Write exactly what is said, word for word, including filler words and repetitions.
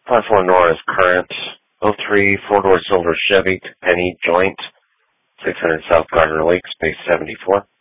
Class one Nora is current. oh three, four-door silver Chevy, Penny, joint, six hundred South Gardner Lake, space seventy-four.